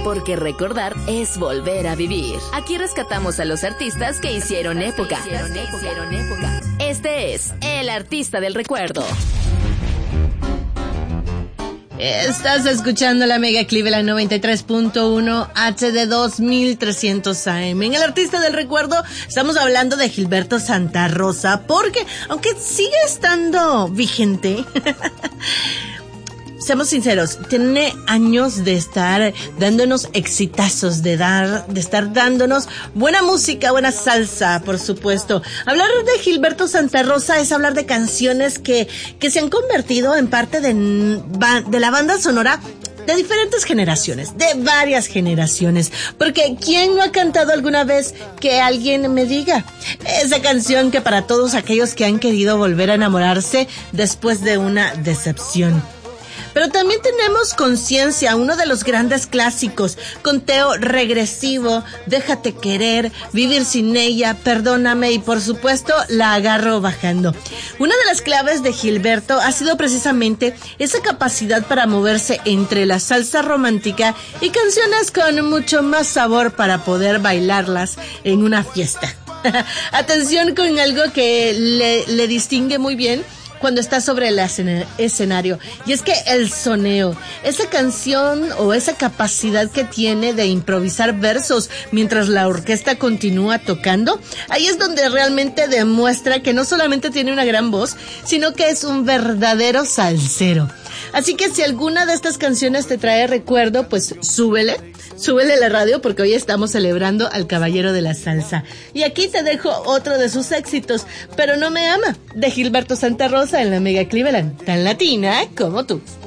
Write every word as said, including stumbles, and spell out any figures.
porque recordar es volver a vivir. Aquí rescatamos a los artistas que hicieron época. Este es El Artista del Recuerdo. Estás escuchando la Mega Cleveland noventa y tres punto uno H D dos mil trescientos A M. En El Artista del Recuerdo estamos hablando de Gilberto Santa Rosa, porque aunque sigue estando vigente, seamos sinceros, tiene años de estar dándonos exitazos, de dar, de estar dándonos buena música, buena salsa, por supuesto. Hablar de Gilberto Santa Rosa es hablar de canciones que, que se han convertido en parte de, de la banda sonora de diferentes generaciones, de varias generaciones, porque ¿quién no ha cantado alguna vez Que Alguien Me Diga? Esa canción que para todos aquellos que han querido volver a enamorarse después de una decepción. Pero también tenemos Conciencia, uno de los grandes clásicos, Conteo Regresivo, Déjate Querer, Vivir Sin Ella, Perdóname y por supuesto La Agarro Bajando. Una de las claves de Gilberto ha sido precisamente esa capacidad para moverse entre la salsa romántica y canciones con mucho más sabor para poder bailarlas en una fiesta. Atención con algo que le, le distingue muy bien cuando está sobre el escenario, y es que el soneo, esa canción o esa capacidad que tiene de improvisar versos mientras la orquesta continúa tocando, ahí es donde realmente demuestra que no solamente tiene una gran voz, sino que es un verdadero salsero. Así que si alguna de estas canciones te trae recuerdo, pues súbele, súbele la radio, porque hoy estamos celebrando al caballero de la salsa. Y aquí te dejo otro de sus éxitos, Pero No Me Ama, de Gilberto Santa Rosa en la Mega Cleveland, tan latina como tú.